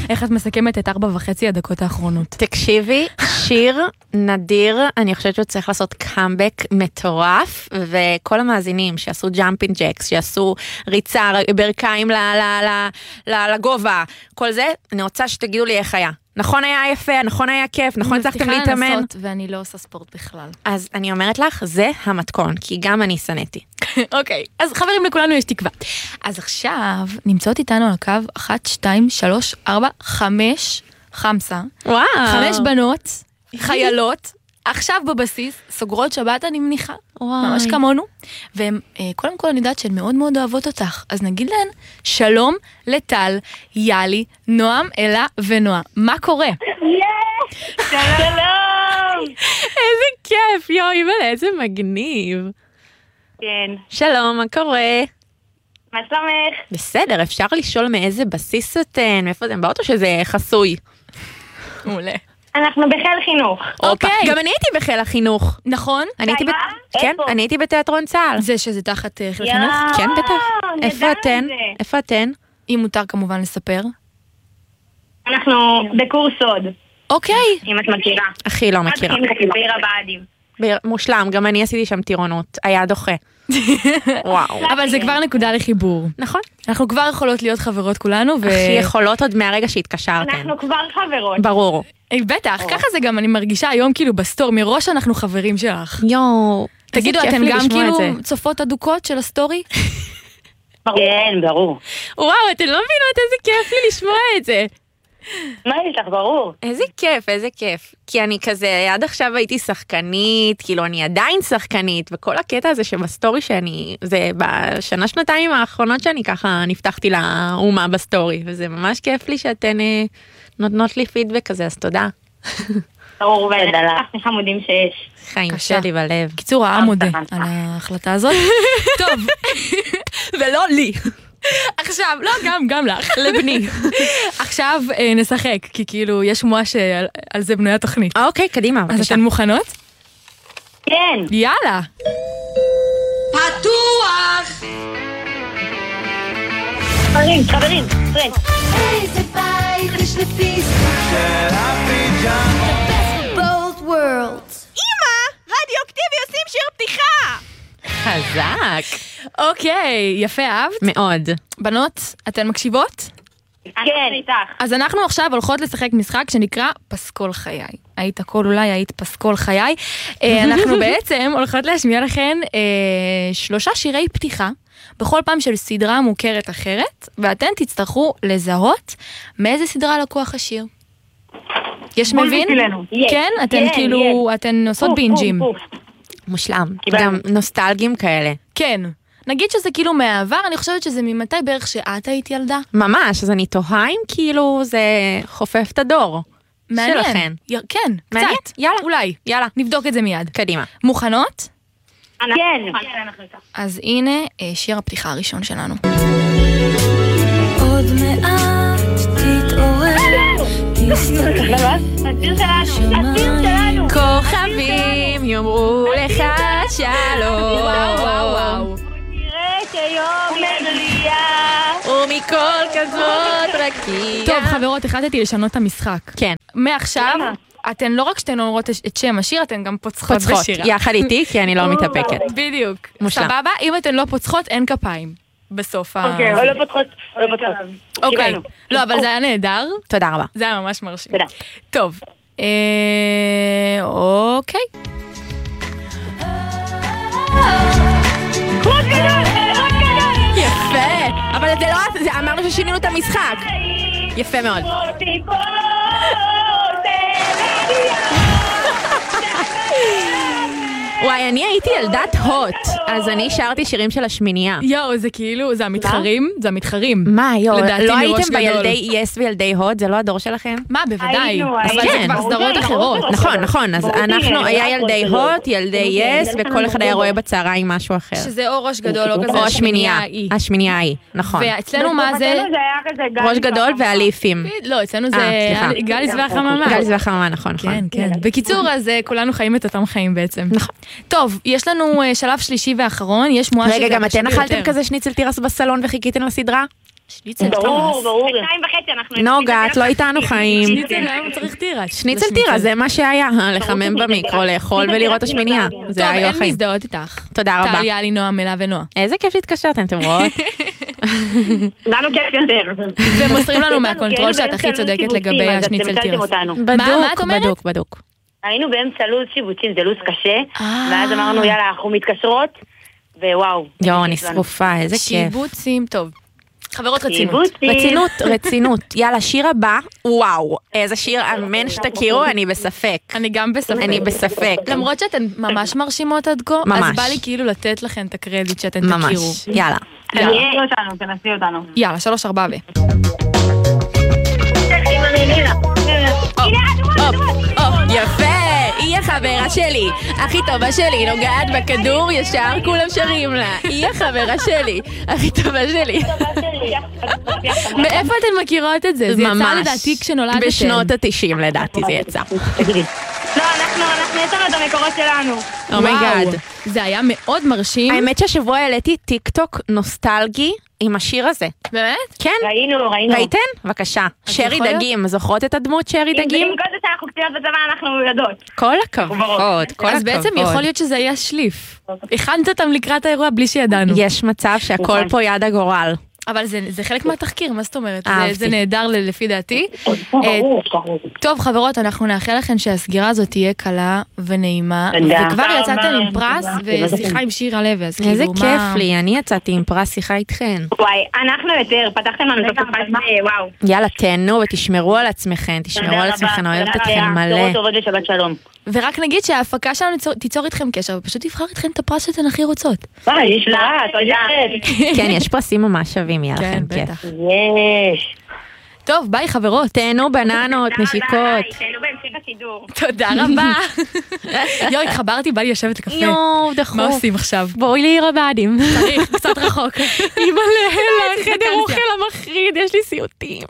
איך את מסכמת את 4.5 הדקות האחרונות? תקשיבי, שיר נדיר, אני חושבת שהוא צריך לעשות קאמבק מטורף, וכל המאזינים שעשו ג'אמפינג ג'קס, שעשו ריצה, ברכיים לגובה, כל זה, אני רוצה שתגידו לי איך היה. נכון היה יפה, נכון היה כיף, נכון הצלחתם להתאמן. ואני לא עושה ספורט בכלל. אז אני אומרת לך, זה המתכון, כי גם אני סניתי. אוקיי, אז חברים, לכולנו יש תקווה. אז עכשיו נמצאות איתנו על הקו 1, 2, 3, 4, 5, חמסה. וואו. 5 בנות, חיילות, עכשיו בבסיס, סוגרות שבת אני מניחה, ממש כמונו, והן, קודם כל אני יודעת שהן מאוד מאוד אוהבות אותך, אז נגיד להן, שלום לטל, יאלי, נועם, אלה ונועה. מה קורה? שלום! איזה כיף, יואי, איזה מגניב. כן. שלום, מה קורה? מה שלומך? בסדר, אפשר לשאול מאיזה בסיס אתן, מאיפה אתן באות או שזה חסוי? מעולה. אנחנו בחיל חינוך. אוקיי. גם אני הייתי בחיל החינוך. נכון? כן, אני הייתי בתיאטרון צה"ל. זה שזה תחת חיל חינוך? כן, בטח. איפה אתן? איפה אתן? אם מותר כמובן לספר. אנחנו בקורס סוד. אוקיי. אם את מכירה. הכי לא מכירה. בעיר הבה"דים. מושלם, גם אני עשיתי שם טירונות. היה דוחה. וואו. אבל זה כבר נקודה לחיבור. נכון. אנחנו כבר יכולות להיות חברות כולנו. הכי יכולות עוד מהרגע שהתקשרתן. אנחנו כבר חברות. ברור. בטח, ככה זה גם, אני מרגישה היום כאילו בסטור, מראש אנחנו חברים שלך. יואו. תגידו, אתן גם כאילו צופות אדוקות של הסטורי? כן, ברור. וואו, אתן לא מבינות איזה כיף לי לשמוע את זה. מה יש לך, ברור? איזה כיף, איזה כיף. כי אני כזה, עד עכשיו הייתי שחקנית, כאילו אני עדיין שחקנית, וכל הקטע הזה שבסטורי שאני, זה בשנה שנתיים האחרונות שאני ככה נפתחתי לאומה בסטורי, וזה ממש כיף לי שאתן נותנות לי פידבק כזה, אז תודה. ברור ודלה. הכי חמודים שיש. חיים שלי בלב. קיצור, העם מודה על ההחלטה הזאת. טוב. ולא לי. עכשיו, לא, גם לך, לבני. עכשיו נשחק, כי כאילו יש שמועה שעל זה בנויה תוכנית. אוקיי, קדימה. אז אתן מוכנות? כן. יאללה. פתוח! חברים, איזה בית יש לפיסטוק של הפיג'מה The best of both worlds אמא, רדיו-אקטיבי עושים שיר פתיחה! חזק. אוקיי, יפה, אהבת? מאוד. בנות, אתן מקשיבות? כן. איתך. אז אנחנו עכשיו הולכות לשחק משחק שנקרא פסקול חיי. היית הכל אולי, היית פסקול חיי. אנחנו בעצם הולכות להשמיע לכן 3 שירי פתיחה, בכל פעם של סדרה מוכרת אחרת, ואתן תצטרכו לזהות מאיזה סדרה לקוח השיר. יש מבין? כן? אתן כאילו, אתן עושות בינג'ים. מושלם. גם נוסטלגיים כאלה. כן. נגיד שזה כאילו מהעבר, אני חושבת שזה ממתי בערך שאת היית ילדה. ממש, אז אני תוהה אם כאילו זה חופף את הדור. מעניין. שלכן. כן, מעניין? קצת. יאללה. אולי. יאללה. נבדוק את זה מיד. קדימה. מוכנות? כן. אנחנו איתך. אז הנה שיר הפתיחה הראשון שלנו. עוד מעט תתעורר השיר שלנו. כוכבים יאמרו לך שלום. וואו. תראה שיום ידליה. ומכל כזאת רקיע. טוב, חברות, החלטתי לשנות את המשחק. כן. מעכשיו, אתן לא רק שאתן אומרות את שם השיר, אתן גם פוצחות בשירה. יחד איתי, כי אני לא מתאפקת. בדיוק. מושלם. סבבה? אם אתן לא פוצחות, אין כפיים. בסוף אוקיי, או לא פותחות. אוקיי. לא, אבל זה היה נהדר. תודה רבה. זה היה ממש מרשים. תודה. טוב. אוקיי. יפה. אבל זה לא, אמרנו ששינינו את המשחק. יפה מאוד. וואי, אני הייתי ילדת הוט, אז אני שרתי שירים של השמינייה. יואו, זה כאילו, זה המתחרים? זה המתחרים. מה, יואו, לדעתי לא מראש הייתם גדול. בילדי יס וילדי הוט? זה לא הדור שלכם? מה, בוודאי. היינו, אבל זה כן. כבר סדרות אחרות. נכון, אז אנחנו, היה ילדי הוט, ילדי יס, וכל אחד היה רואה בצהריים משהו אחר. שזה או ראש גדול או כזה. או השמינייה, השמינייה ההיא, נכון. ואצלנו מה זה? ראש גדול והליפים. לא, אצלנו זה סליחה. גליס והחממה. גליס והחממה, נכון. כן, כן. בקיצור, אז כולנו חיים את אותם חיים בעצם. נכון. טוב, יש לנו שלב שלישי ואחרון, יש מועה רגע, גם אתן אכלתם כזה שניצל תירס בסלון וחיכיתם לסדרה? שניצל ברור, תירס. ברור. 2:30 אנחנו... נוגה, את לא איתנו חיים. שניצל היום צריך תירס. שניצל טירה, זה מה שהיה, לחמם במיקרו, לאכול ולראות את השמינייה. זה טוב, היו אין החיים. מזדהות איתך. תודה רבה. טל, יאלי, נועה, מלה ונועה. איזה כיף שהתקשרתם, אתם רואות? לנו כיף יותר. ומוסרים לנו מהקונטרול שאת הכי צודקת לגבי השניצל תירס. מה את אומרת? בדוק. היינו באמצע לו"ז שיבוצים, זה לו"ז קשה, ואז אמרנו יאללה, אנחנו מתקשרות, ווואו. יואו, אני שרופה, איזה כיף. שיבוצים, טוב. חברות רצינות. שיבוצים. רצינות. יאללה, שיר הבא, וואו. איזה שיר, אמן שתכירו, אני בספק. אני גם בספק. אני בספק. למרות שאתן ממש מרשימות עד כה, ממש. אז בא לי כאילו לתת לכן את הקרדיט שאתן תכירו. ממש. יאללה. תנסי אותנו. יאללה, 3, 4 ו... יפה, היא החברה שלי, הכי טובה שלי, נוגעת בכדור, ישר כולם שרים לה. היא החברה שלי, הכי טובה שלי. מאיפה אתן מכירות את זה? זה יצא לדעתי כשנולדתם. בשנות ה-90 לדעתי זה יצא. לא, אנחנו יצאנו את המקורות שלנו. אומייגאד. זה היה מאוד מרשים. האמת שהשבוע העליתי טיק טוק נוסטלגי עם השיר הזה. באמת? כן? ראינו. ראיתן? בבקשה. שרי יכול להיות? דגים, זוכרות את הדמות שרי דגים? עם כל זה שאנחנו קצינות בצבא אנחנו יודעות. כל הכבוד, כל אז בעצם יכול להיות שזה היה שליף. הכנת אותם לקראת האירוע בלי שידענו. יש מצב שהכל פה יד הגורל. אבל זה חלק מהתחקיר, מה זאת אומרת? אהבתי. זה נהדר לפי דעתי. ברור. טוב חברות, אנחנו נאחל לכן שהסגירה הזאת תהיה קלה ונעימה, תודה. וכבר יצאתם עם פרס ושיחה עם שיר הלוי, אז איזה כאילו כיף לי, אני יצאתי עם פרס שיחה איתכן. וואי, אנחנו יותר, פתחתם לנו את הפרס, וואו. יאללה, תהנו ותשמרו על עצמכם, תשמרו על עצמכם, אני אוהבת אתכם מלא. בשורות טובות ושבת שלום. ורק נגיד שההפקה שלנו תיצור איתכם קשר, ופשוט תבחר איתכם את הפרס שאתן הכי רוצות. וואי, יש לה, תודה. כן, יש פרסים ממש שווים, יהיה כן, לכם כיף. בטח. יש. טוב, ביי חברות. תהנו בננות, נשיקות. תהנו בהמשך השידור. תודה רבה. יואי, התחברתי, בא לי לשבת לקפה. יואו, דחוף. מה עושים עכשיו? בואי לעיר הבה"דים. צריך, קצת רחוק. אימא'לה, לחדר אוכל המחריד, יש לי סיוטים.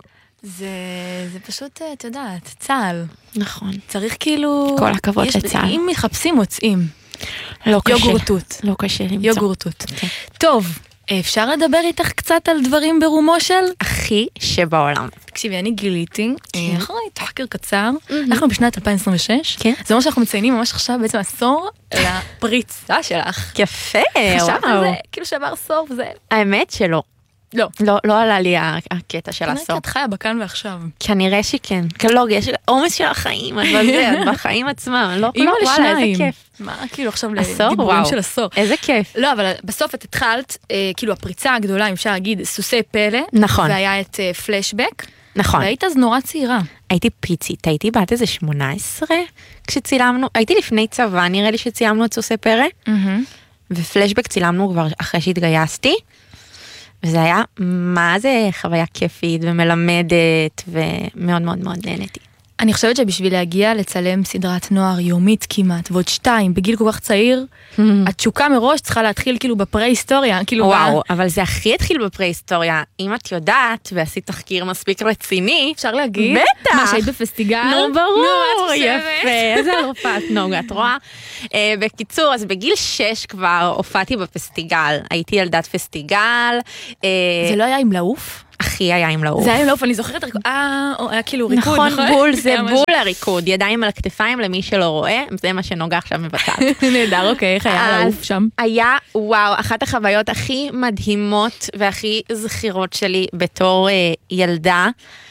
זה פשוט, את יודעת, צה"ל. נכון. צריך כאילו... כל הכבוד יש- לצה"ל. אם מחפשים, מוצאים. לא קשה. יוגורטות. לא קשה למצוא. יוגורטות. טוב, אפשר לדבר איתך קצת על דברים ברומו של? הכי שבעולם. תקשיבי, אני גיליתי, אחרי תחקיר קצר, אנחנו בשנת 2026, כן. זה אומר שאנחנו מציינים ממש עכשיו בעצם עשור לפריצה שלך. יפה, חשבת על וואו. זה? כאילו שעבר עשור וזה... האמת שלא. לא. לא עלה לי הקטע של כנראה כי הסוף. את חיה בכאן ועכשיו. כנראה שכן. לא, יש עומס של החיים, אבל זה, בחיים עצמם. לא, אימא וואלה, איזה לשניים. כיף. מה, כאילו עכשיו עשור? לדיבורים וואו. של עשור. איזה כיף. לא, אבל בסוף את התחלת, כאילו הפריצה הגדולה, אם אפשר להגיד, סוסי פלא. נכון. והיה את פלשבק. נכון. והיית אז נורא צעירה. הייתי פיצית, הייתי בת איזה 18 כשצילמנו, הייתי לפני צבא, נראה לי שצילמנו את סוסי פרא, ופלשבק צילמנו כבר אחרי שהתגייסתי, וזה היה מה זה חוויה כיפית ומלמדת, ומאוד מאוד מאוד נהניתי. אני חושבת שבשביל להגיע לצלם סדרת נוער יומית כמעט, ועוד 2, בגיל כל כך צעיר, התשוקה מראש צריכה להתחיל כאילו בפרה-היסטוריה, כאילו... וואו, אבל זה הכי התחיל בפרה-היסטוריה, אם את יודעת ועשית תחקיר מספיק רציני, אפשר להגיד? בטח. מה, שהיית בפסטיגל? נו, ברור, מה את חושבת? יפה, איזה אלופת נוגה, את רואה? בקיצור, אז בגיל 6 כבר הופעתי בפסטיגל, הייתי ילדת פסטיגל. זה לא היה עם לעוף? אחי היה עם לעוף. זה היה עם לעוף, אני זוכרת, היה כאילו ריקוד, נכון, בול, זה היה בול הריקוד, ידיים על הכתפיים למי שלא רואה, זה מה שנוגה עכשיו מבצעת. נהדר, אוקיי, איך היה לעוף שם? היה, וואו, אחת החוויות הכי מדהימות והכי זכירות שלי בתור ילדה.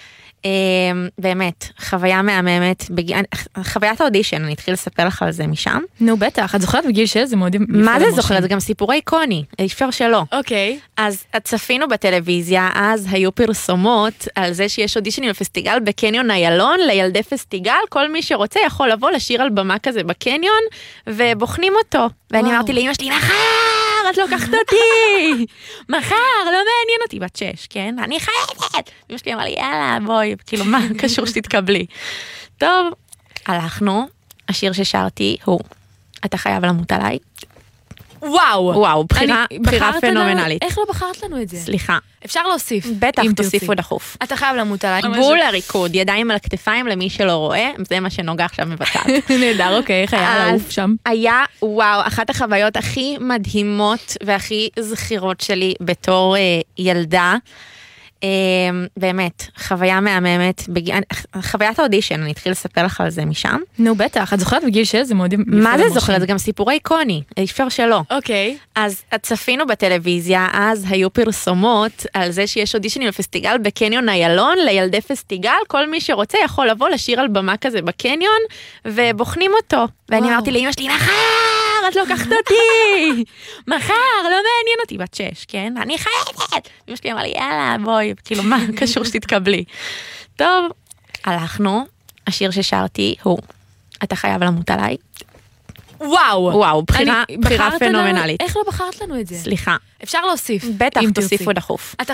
באמת, חוויה מהממת, חוויית האודישן, אני אתחיל לספר לך על זה משם. נו, בטח, את זוכרת בגיל 6, זה מאוד יפה. מה זה זוכרת? זה גם סיפור איקוני, אי אפשר שלא. אוקיי. אז צפינו בטלוויזיה, אז היו פרסומות על זה שיש אודישנים בפסטיגל בקניון איילון, לילדי פסטיגל, כל מי שרוצה יכול לבוא לשיר על במה כזה בקניון, ובוחנים אותו. ואני אמרתי לאמא שלי, מחר, את לוקחת אותי, מחר, לא מעניין אותי, בת 6, כן? אני חייבת. אמא שלי אמרה לי, יאללה, בואי, כאילו, מה קשור שתתקבלי? טוב, הלכנו, השיר ששרתי הוא, אתה חייב למות עליי. וואו. וואו, בחירה בחרת לנו- פנומנלית. איך לא בחרת לנו את זה? סליחה. אפשר להוסיף. בטח, אם תוסיפו תרצי. דחוף. אתה חייב למות עליי. בול הריקוד, ידיים על הכתפיים למי שלא רואה, זה מה שנוגה עכשיו מבצעת. נהדר, אוקיי, איך היה אז לעוף שם? היה, וואו, אחת החוויות הכי מדהימות והכי זכירות שלי בתור ילדה. באמת, חוויה מהממת, חוויית האודישן, אני אתחיל לספר לך על זה משם. נו בטח, את זוכרת בגיל 6, זה מאוד יפה. מה זה זוכרת? זה גם סיפור איקוני, אי אפשר שלא. אוקיי. אז צפינו בטלוויזיה, אז היו פרסומות על זה שיש אודישנים בפסטיגל בקניון איילון, לילדי פסטיגל, כל מי שרוצה יכול לבוא לשיר על במה כזה בקניון, ובוחנים אותו. ואני אמרתי לאמא שלי, מחר, את לוקחת אותי, מחר, לא מעניין אותי, בת 6, כן? אני חייבת. אמא שלי אמרה לי, יאללה, בואי, כאילו, מה קשור שתתקבלי? טוב, הלכנו, השיר ששרתי הוא, אתה חייב למות עליי. וואו, בחירה פנומנלית. איך לא בחרת לנו את זה? סליחה. אפשר להוסיף. בטח, תוסיפו דחוף. אתה